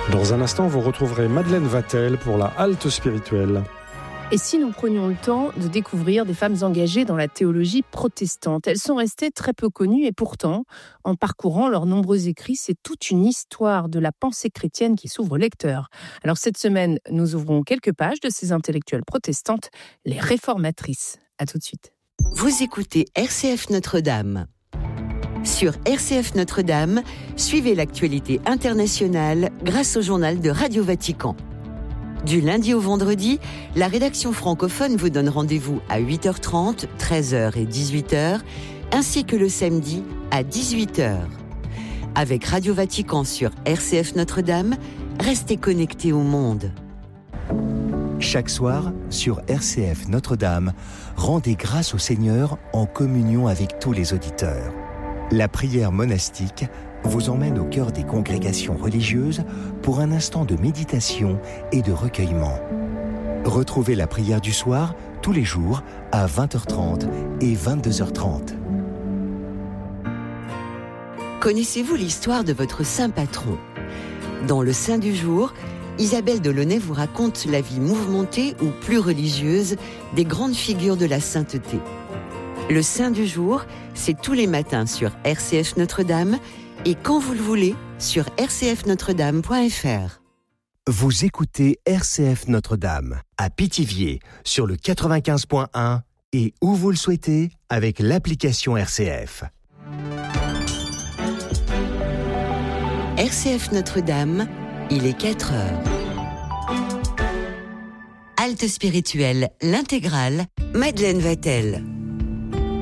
Dans un instant, vous retrouverez Madeleine Vatel pour la halte spirituelle. Et si nous prenions le temps de découvrir des femmes engagées dans la théologie protestante? Elles sont restées très peu connues et pourtant, en parcourant leurs nombreux écrits, c'est toute une histoire de la pensée chrétienne qui s'ouvre au lecteur. Alors cette semaine, nous ouvrons quelques pages de ces intellectuelles protestantes, les réformatrices. À tout de suite. Vous écoutez RCF Notre-Dame. Sur RCF Notre-Dame, suivez l'actualité internationale grâce au journal de Radio Vatican. Du lundi au vendredi, la rédaction francophone vous donne rendez-vous à 8h30, 13h et 18h, ainsi que le samedi à 18h. Avec Radio Vatican sur RCF Notre-Dame, restez connectés au monde. Chaque soir, sur RCF Notre-Dame, rendez grâce au Seigneur en communion avec tous les auditeurs. La prière monastique vous emmène au cœur des congrégations religieuses pour un instant de méditation et de recueillement. Retrouvez la prière du soir tous les jours à 20h30 et 22h30. Connaissez-vous l'histoire de votre saint patron ? Dans le Saint du jour, Isabelle Delaunay vous raconte la vie mouvementée ou plus religieuse des grandes figures de la sainteté. Le Saint du jour, c'est tous les matins sur RCF Notre-Dame et quand vous le voulez sur rcfnotredame.fr. Vous écoutez RCF Notre-Dame à Pithiviers sur le 95.1 et où vous le souhaitez avec l'application RCF. RCF Notre-Dame, il est 4 heures. Halte spirituelle, l'intégrale, Madeleine Vatel.